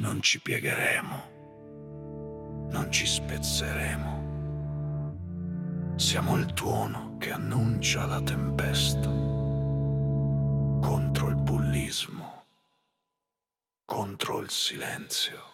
Non ci piegheremo, non ci spezzeremo. Siamo il tuono che annuncia la tempesta, contro il bullismo, contro il silenzio.